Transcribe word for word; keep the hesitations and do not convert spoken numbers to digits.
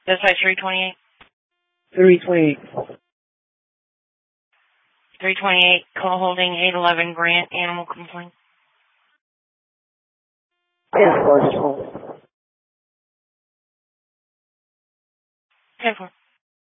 Dispatch three twenty-eight. three twenty-eight. three twenty-eight, call holding eight eleven Grant, animal complaint. Yeah, of course. ten four.